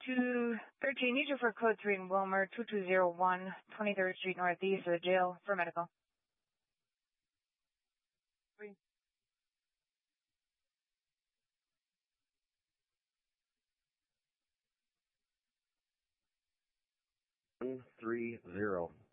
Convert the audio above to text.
213, need you for code 3 in Wilmer, 2201, 23rd Street Northeast of the jail for medical. 130.